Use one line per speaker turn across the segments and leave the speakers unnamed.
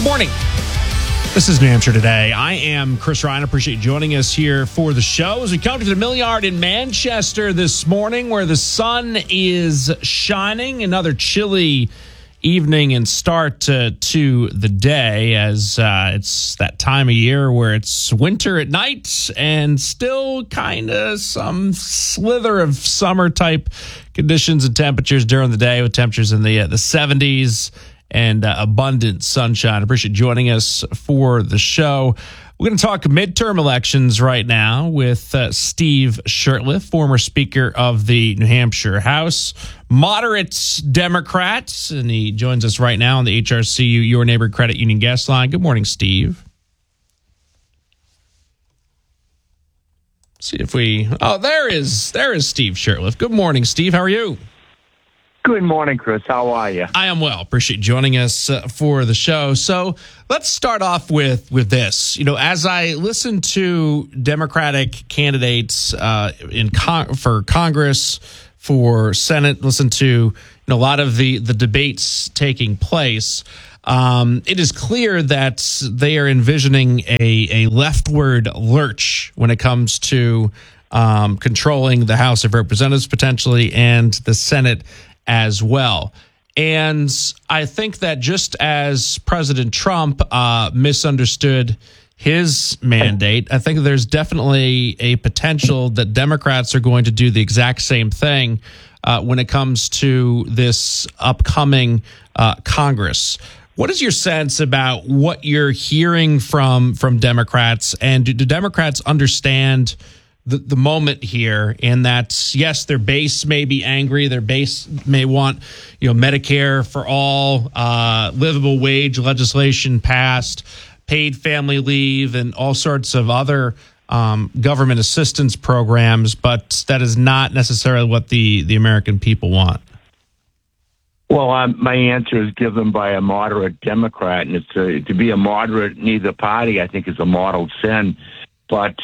Good morning. This is New Hampshire Today. I am Chris Ryan. I appreciate you joining us here for the show as we come to the Millyard in Manchester this morning, where the sun is shining. Another chilly evening and start to the day, as it's that time of year where it's winter at night and still kind of some slither of summer type conditions and temperatures during the day, with temperatures in the 70s and abundant sunshine. I appreciate joining us for the show. We're going to talk midterm elections right now with Steve Shurtleff, former Speaker of the New Hampshire House, moderate Democrat, and he joins us right now on the HRCU Your Neighborhood Credit Union guest line. Good morning, Steve. See if we... Oh, there is Steve Shurtleff. Good morning, Steve. How are you?
Good morning, Chris. How are you?
I am well. Appreciate joining us for the show. So let's start off with this. You know, as I listen to Democratic candidates for Congress, for Senate, listen to a lot of the debates taking place, it is clear that they are envisioning a leftward lurch when it comes to controlling the House of Representatives potentially and the Senate as well. And I think that just as President Trump misunderstood his mandate, I think there's definitely a potential that Democrats are going to do the exact same thing when it comes to this upcoming Congress. What is your sense about what you're hearing from Democrats, and do Democrats understand the moment here, in that, yes, their base may be angry, their base may want, Medicare for all, livable wage legislation passed, paid family leave, and all sorts of other government assistance programs, but that is not necessarily what the American people want?
Well, my answer is given by a moderate Democrat, and it's to be a moderate in either party, I think, is a mortal sin. But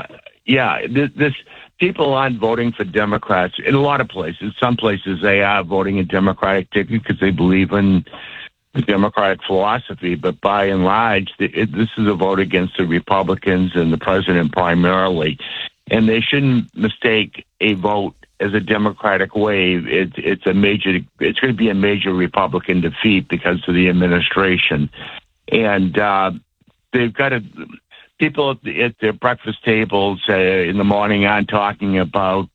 this people aren't voting for Democrats in a lot of places. Some places they are voting a Democratic ticket because they believe in the Democratic philosophy. But by and large, this is a vote against the Republicans and the president primarily. And they shouldn't mistake a vote as a Democratic wave. It's going to be a major Republican defeat because of the administration. And they've got to... People at their breakfast tables in the morning aren't talking about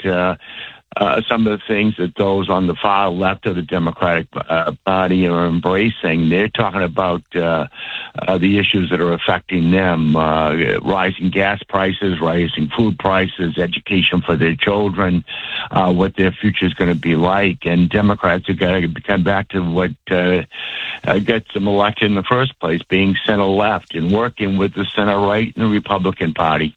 some of the things that those on the far left of the Democratic Party are embracing. They're talking about the issues that are affecting them, rising gas prices, rising food prices, education for their children, what their future is going to be like. And Democrats have got to come back to what gets them elected in the first place, being center left and working with the center right and the Republican Party.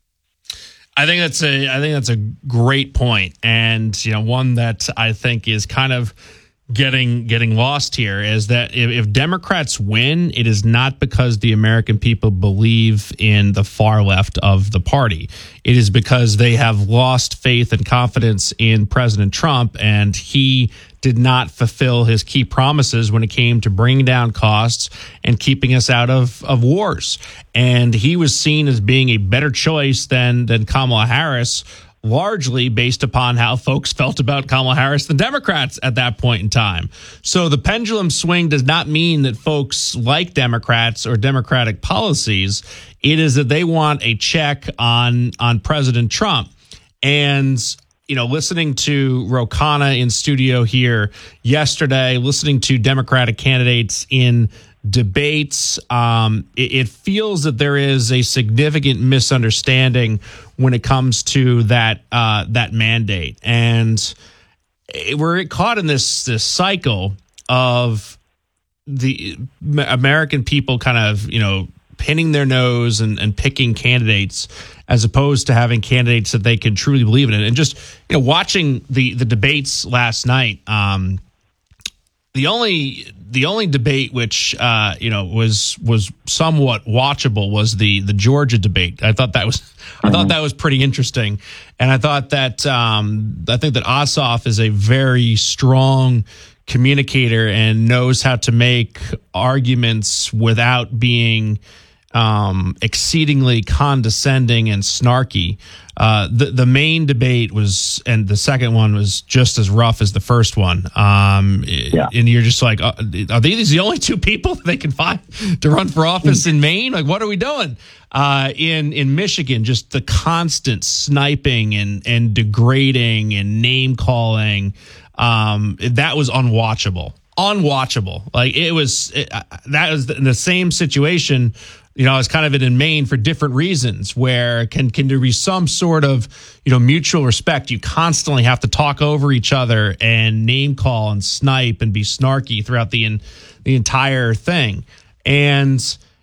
I think that's a great point, and one that I think is kind of getting lost here, is that if Democrats win, it is not because the American people believe in the far left of the party. It is because they have lost faith and confidence in President Trump, and he did not fulfill his key promises when it came to bringing down costs and keeping us out of wars. And he was seen as being a better choice than Kamala Harris, largely based upon how folks felt about Kamala Harris than Democrats at that point in time. So the pendulum swing does not mean that folks like Democrats or Democratic policies. It is that they want a check on President Trump. And listening to Ro Khanna in studio here yesterday, listening to Democratic candidates in debates, it feels that there is a significant misunderstanding when it comes to that mandate, and we're caught in this cycle of the American people kind of pinning their nose and picking candidates, as opposed to having candidates that they can truly believe in. And just watching the debates last night, the only debate which was somewhat watchable was the Georgia debate. I thought that was pretty interesting, and I thought that I think that Ossoff is a very strong communicator and knows how to make arguments without being exceedingly condescending and snarky. The main debate was, and the second one was just as rough as the first one. And you're just like, are these the only two people they can find to run for office in Maine? Like, what are we doing? In Michigan, just the constant sniping and degrading and name calling, that was unwatchable. Like that was in the same situation. I was kind of in Maine for different reasons, where can there be some sort of, mutual respect? You constantly have to talk over each other and name call and snipe and be snarky throughout the entire thing. And,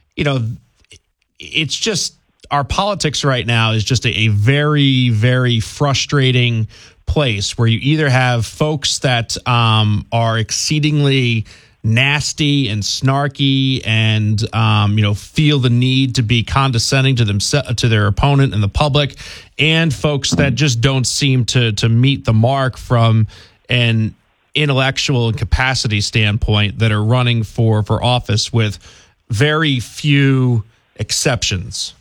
it's just, our politics right now is just a very, very frustrating place where you either have folks that are exceedingly nasty and snarky and feel the need to be condescending to their opponent and the public, and folks that just don't seem to meet the mark from an intellectual and capacity standpoint, that are running for office with very few exceptions.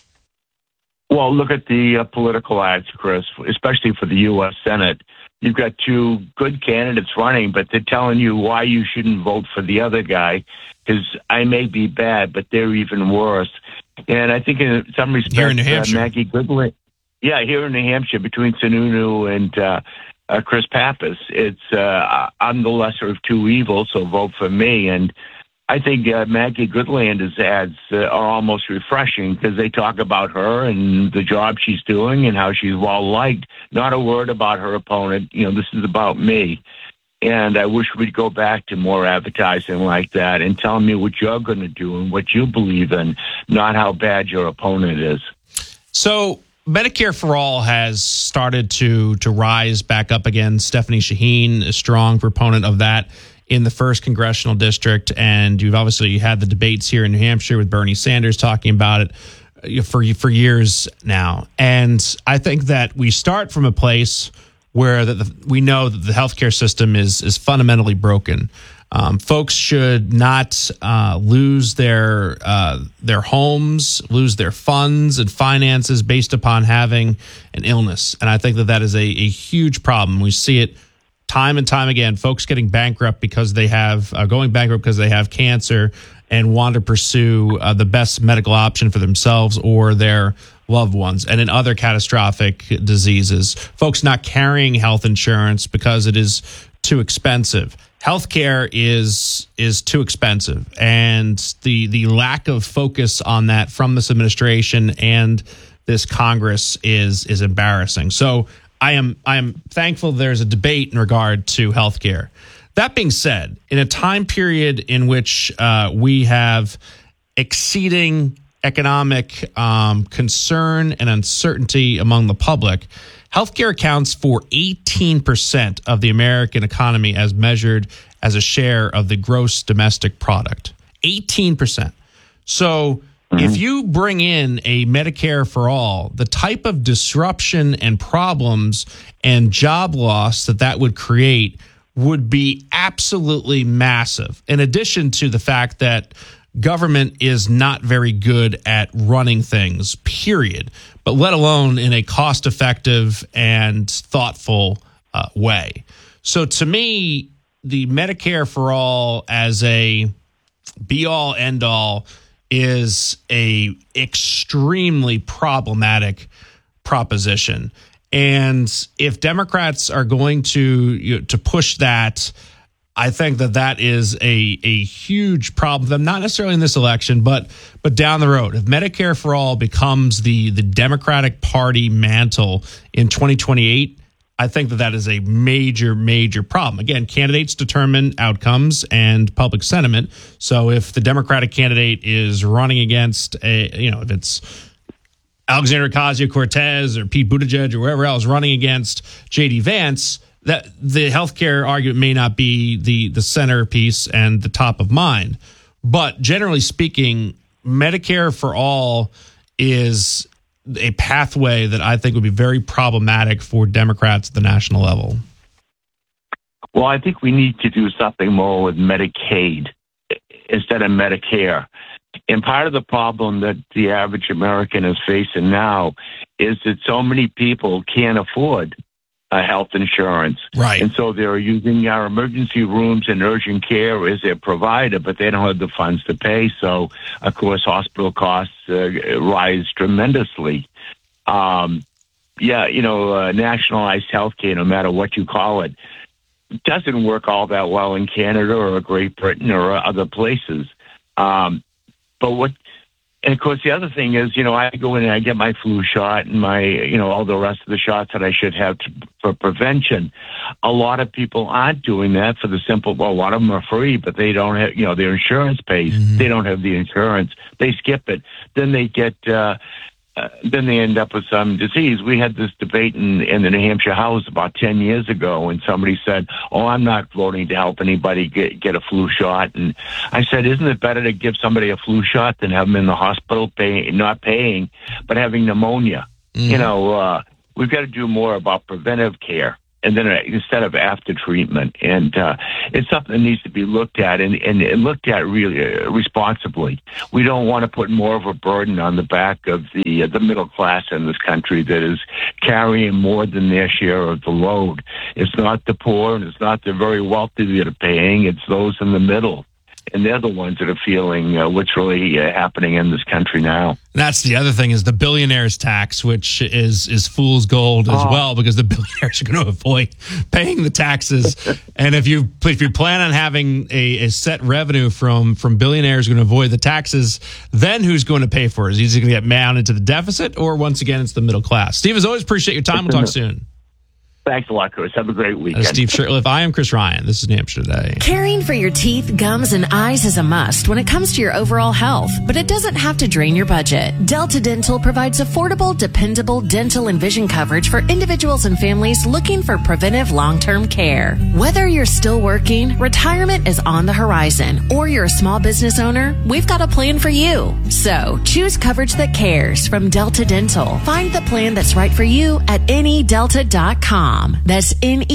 Well, look at the political ads, Chris, especially for the U.S. Senate. You've got two good candidates running, but they're telling you why you shouldn't vote for the other guy, because I may be bad, but they're even worse. And I think in some respects,
here in New Hampshire,
Maggie Goodland, here in New Hampshire, between Sununu and Chris Pappas, it's I'm the lesser of two evils, so vote for me. And I think Maggie Goodland's ads are almost refreshing, because they talk about her and the job she's doing and how she's well liked. Not a word about her opponent. This is about me. And I wish we'd go back to more advertising like that and tell me what you're going to do and what you believe in, not how bad your opponent is.
So Medicare for All has started to rise back up again. Stephanie Shaheen, a strong proponent of that in the 1st Congressional District, and you've obviously had the debates here in New Hampshire with Bernie Sanders talking about it for years now. And I think that we start from a place where we know that the healthcare system is fundamentally broken. Folks should not lose their homes, lose their funds and finances based upon having an illness. And I think that is a huge problem. We see it time and time again, folks getting bankrupt because they have going bankrupt because they have cancer and want to pursue the best medical option for themselves or their loved ones. And in other catastrophic diseases, folks not carrying health insurance because it is too expensive. Healthcare is too expensive, and the lack of focus on that from this administration and this Congress is embarrassing. So I am thankful there's a debate in regard to healthcare. That being said, in a time period in which we have exceeding economic concern and uncertainty among the public, healthcare accounts for 18% of the American economy as measured as a share of the gross domestic product. 18%. So if you bring in a Medicare for All, the type of disruption and problems and job loss that would create would be absolutely massive. In addition to the fact that government is not very good at running things, period, but let alone in a cost-effective and thoughtful way. So to me, the Medicare for All as a be-all, end-all is a extremely problematic proposition. And if Democrats are going to push that, I think that is a huge problem, not necessarily in this election, but down the road. If Medicare for All becomes the Democratic Party mantle in 2028, I think that is a major, major problem. Again, candidates determine outcomes and public sentiment. So if the Democratic candidate is running against if it's Alexandria Ocasio-Cortez or Pete Buttigieg or whoever else running against J.D. Vance, that the healthcare argument may not be the centerpiece and the top of mind. But generally speaking, Medicare for All is a pathway that I think would be very problematic for Democrats at the national level.
Well, I think we need to do something more with Medicaid instead of Medicare. And part of the problem that the average American is facing now is that so many people can't afford health insurance.
Right.
And so they're using our emergency rooms and urgent care as their provider, but they don't have the funds to pay. So, of course, hospital costs rise tremendously. Nationalized health care, no matter what you call it, doesn't work all that well in Canada or Great Britain or other places. And of course, the other thing is, I go in and I get my flu shot and my, all the rest of the shots that I should have for prevention. A lot of people aren't doing that for the simple, a lot of them are free, but they don't have, their insurance pays. Mm-hmm. They don't have the insurance. They skip it. Then they get, then they end up with some disease. We had this debate in the New Hampshire House about 10 years ago, and somebody said, I'm not voting to help anybody get a flu shot. And I said, isn't it better to give somebody a flu shot than have them in the hospital not paying, but having pneumonia? Mm-hmm. We've got to do more about preventive care. And then instead of after treatment, and it's something that needs to be looked at and looked at really responsibly. We don't want to put more of a burden on the back of the middle class in this country that is carrying more than their share of the load. It's not the poor and it's not the very wealthy that are paying. It's those in the middle. And they're the ones that are feeling what's really happening in this country now.
That's the other thing is the billionaires tax, which is fool's gold as well, because the billionaires are going to avoid paying the taxes. And if you plan on having a set revenue from billionaires going to avoid the taxes, then who's going to pay for it? Is he either going to get mounted to the deficit, or once again, it's the middle class? Steve, as always, appreciate your time. We'll talk soon.
Thanks a lot, Chris. Have a great weekend.
Steve Shirtliff. I am Chris Ryan. This is New Hampshire Today.
Caring for your teeth, gums, and eyes is a must when it comes to your overall health, but it doesn't have to drain your budget. Delta Dental provides affordable, dependable dental and vision coverage for individuals and families looking for preventive long-term care. Whether you're still working, retirement is on the horizon, or you're a small business owner, we've got a plan for you. So, choose coverage that cares from Delta Dental. Find the plan that's right for you at nedelta.com. That's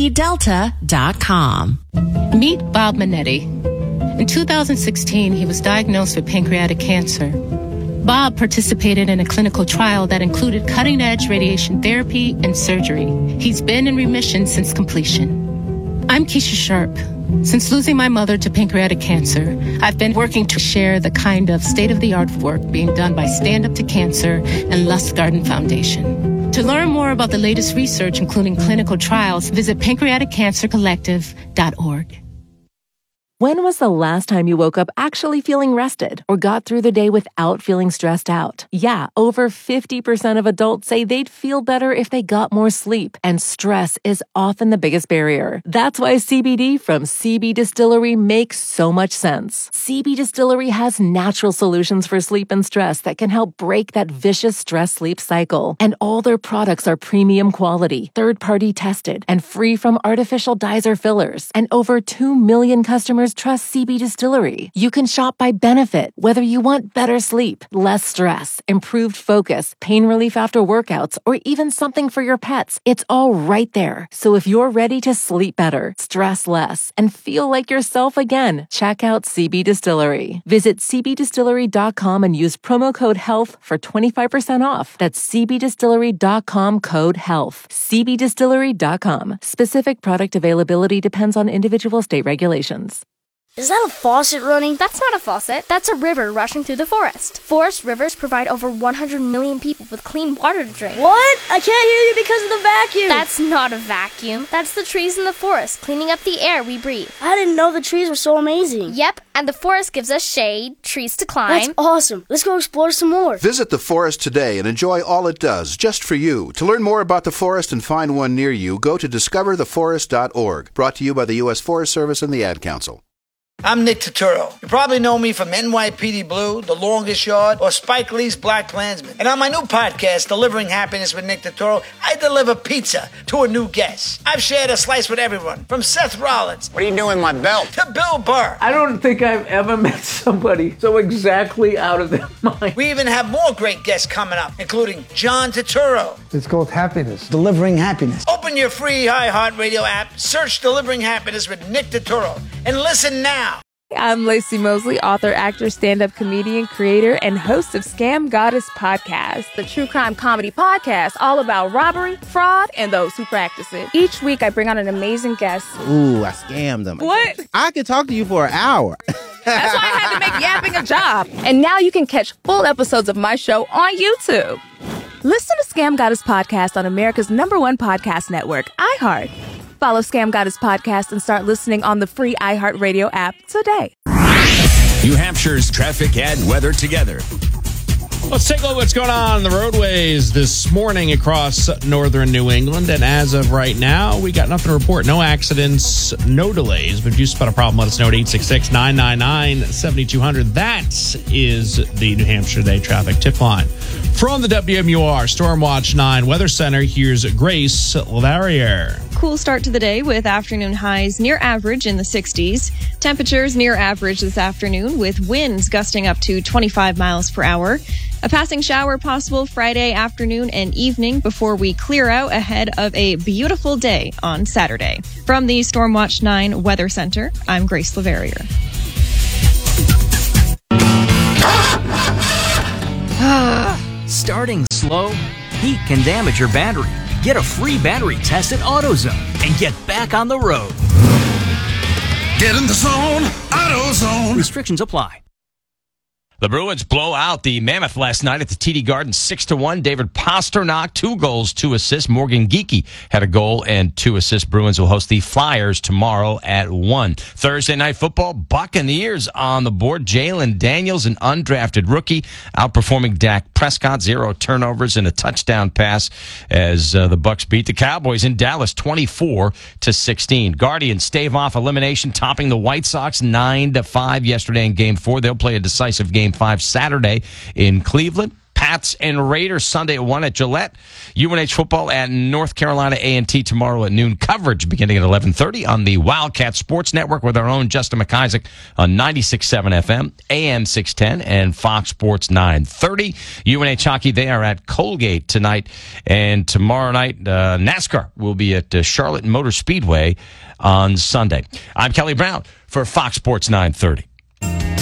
nedelta.com.
Meet Bob Manetti. In 2016, he was diagnosed with pancreatic cancer. Bob participated in a clinical trial that included cutting-edge radiation therapy and surgery. He's been in remission since completion. I'm Keisha Sharp. Since losing my mother to pancreatic cancer, I've been working to share the kind of state-of-the-art work being done by Stand Up to Cancer and Lustgarten Foundation. To learn more about the latest research, including clinical trials, visit pancreaticcancercollective.org.
When was the last time you woke up actually feeling rested or got through the day without feeling stressed out? Yeah, over 50% of adults say they'd feel better if they got more sleep, and stress is often the biggest barrier. That's why CBD from CB Distillery makes so much sense. CB Distillery has natural solutions for sleep and stress that can help break that vicious stress-sleep cycle. And all their products are premium quality, third-party tested, and free from artificial dyes or fillers. And over 2 million customers trust CB Distillery. You can shop by benefit, whether you want better sleep, less stress, improved focus, pain relief after workouts, or even something for your pets. It's all right there. So if you're ready to sleep better, stress less, and feel like yourself again, check out CB Distillery. Visit cbdistillery.com and use promo code HEALTH for 25% off. That's cbdistillery.com code HEALTH. cbdistillery.com. Specific product availability depends on individual state regulations.
Is that a faucet running? That's not a faucet. That's a river rushing through the forest. Forest rivers provide over 100 million people with clean water to drink.
What? I can't hear you because of the vacuum.
That's not a vacuum. That's the trees in the forest cleaning up the air we breathe.
I didn't know the trees were so amazing.
Yep, and the forest gives us shade, trees to climb.
That's awesome. Let's go explore some more.
Visit the forest today and enjoy all it does, just for you. To learn more about the forest and find one near you, go to discovertheforest.org. Brought to you by the U.S. Forest Service and the Ad Council.
I'm Nick Turturro. You probably know me from NYPD Blue, The Longest Yard, or Spike Lee's Black Klansman. And on my new podcast, Delivering Happiness with Nick Turturro, I deliver pizza to a new guest. I've shared a slice with everyone, from Seth Rollins.
What are you doing, my belt?
To Bill Burr.
I don't think I've ever met somebody so exactly out of their mind.
We even have more great guests coming up, including John Turturro.
It's called Happiness.
Delivering Happiness.
Open Open your free iHeartRadio app, search Delivering Happiness with Nick Turturro, and listen now.
I'm Lacey Mosley, author, actor, stand-up comedian, creator, and host of Scam Goddess Podcast, the true crime comedy podcast all about robbery, fraud, and those who practice it. Each week, I bring on an amazing guest.
Ooh, I scammed them.
What?
I could talk to you for an hour.
That's why I had to make yapping a job. And now you can catch full episodes of my show on YouTube. Listen to Scam Goddess Podcast on America's #1 podcast network, iHeart. Follow Scam Goddess Podcast and start listening on the free iHeartRadio app today.
New Hampshire's traffic and weather together.
Let's take a look at what's going on the roadways this morning across northern New England. And as of right now, we got nothing to report. No accidents, no delays. But if you spot a problem, let us know at 866-999-7200. That is the New Hampshire Day traffic tip line. From the WMUR Stormwatch 9 Weather Center, here's Grace Lavarier.
Cool start to the day with afternoon highs near average in the 60s. Temperatures near average this afternoon with winds gusting up to 25 miles per hour. A passing shower possible Friday afternoon and evening before we clear out ahead of a beautiful day on Saturday. From the Stormwatch 9 Weather Center, I'm Grace Lavarier.
Starting slow, heat can damage your battery. Get a free battery test at AutoZone and get back on the road.
Get in the zone, AutoZone.
Restrictions apply.
The Bruins blow out the Mammoth last night at the TD Garden 6-1. David Pastrnak, 2 goals, 2 assists. Morgan Geekie had a goal and 2 assists. Bruins will host the Flyers tomorrow at 1. Thursday night football, Buccaneers on the board. Jalen Daniels, an undrafted rookie, outperforming Dak Prescott. 0 turnovers and a touchdown pass as the Bucs beat the Cowboys in Dallas 24-16. Guardians stave off elimination, topping the White Sox 9-5 yesterday in Game 4. They'll play a decisive Game 5 Saturday in Cleveland. Pats and Raiders Sunday at 1 at Gillette. UNH football at North Carolina A&T tomorrow at noon. Coverage beginning at 11:30 on the Wildcat Sports Network with our own Justin McIsaac on 96.7 FM, AM 610, and Fox Sports 930. UNH hockey, they are at Colgate tonight. And tomorrow night, NASCAR will be at Charlotte Motor Speedway on Sunday. I'm Kelly Brown for Fox Sports 930.